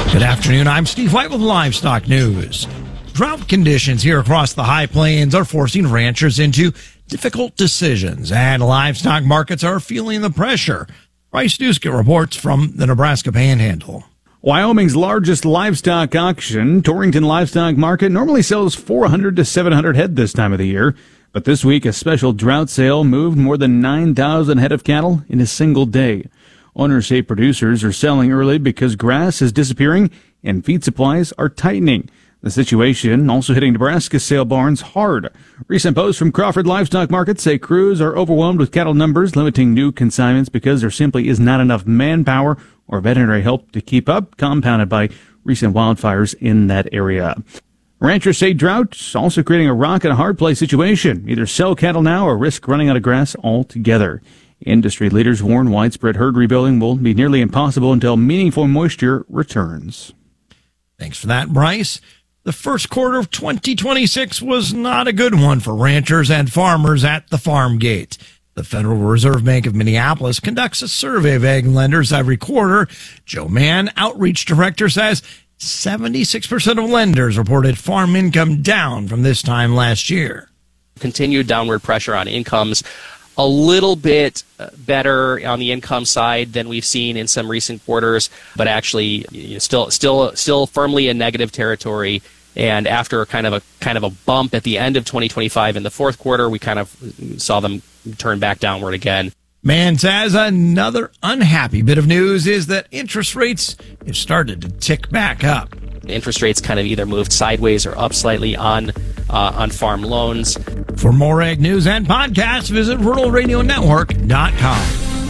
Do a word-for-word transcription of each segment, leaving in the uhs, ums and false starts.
Good afternoon. I'm Steve White with Livestock News. Drought conditions here across the high plains are forcing ranchers into difficult decisions, and livestock markets are feeling the pressure. Bryce Duska reports from the Nebraska Panhandle. Wyoming's largest livestock auction, Torrington Livestock Market, normally sells four hundred to seven hundred head this time of the year. But this week, a special drought sale moved more than nine thousand head of cattle in a single day. Owners say producers are selling early because grass is disappearing and feed supplies are tightening. The situation also hitting Nebraska sale barns hard. Recent posts from Crawford Livestock Market say crews are overwhelmed with cattle numbers, limiting new consignments because there simply is not enough manpower or veterinary help to keep up, compounded by recent wildfires in that area. Ranchers say drought also creating a rock and a hard place situation. Either sell cattle now or risk running out of grass altogether. Industry leaders warn widespread herd rebuilding will be nearly impossible until meaningful moisture returns. Thanks for that, Bryce. The first quarter of twenty twenty-six was not a good one for ranchers and farmers at the farm gate. The Federal Reserve Bank of Minneapolis conducts a survey of ag lenders every quarter. Joe Mann, outreach director, says seventy-six percent of lenders reported farm income down from this time last year. Continued downward pressure on incomes. A little bit better on the income side than we've seen in some recent quarters, but actually you know, still still still firmly in negative territory. And after kind of a kind of a bump at the end of twenty twenty-five in the fourth quarter, we kind of saw them turn back downward again. Mann says another unhappy bit of news is that interest rates have started to tick back up. Interest rates kind of either moved sideways or up slightly on uh, on farm loans. For more ag news and podcasts, visit rural radio network dot com.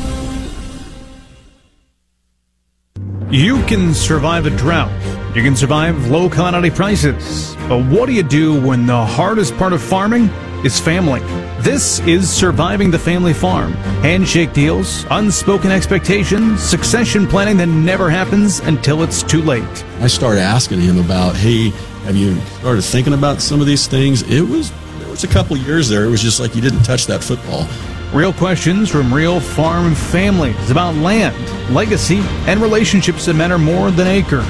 You can survive a drought. You can survive low commodity prices. But what do you do when the hardest part of farming is family? This is Surviving the Family Farm. Handshake deals, unspoken expectations, succession planning that never happens until it's too late. I started asking him about, hey, have you started thinking about some of these things? It was, there was a couple years there. It was just like you didn't touch that football. Real questions from real farm families about land, legacy, and relationships that matter more than acres.